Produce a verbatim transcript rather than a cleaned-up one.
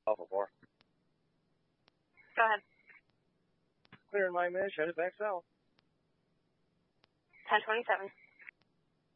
Alpha four. Go ahead. Clear in line, Mish. Headed back south. ten twenty-seven.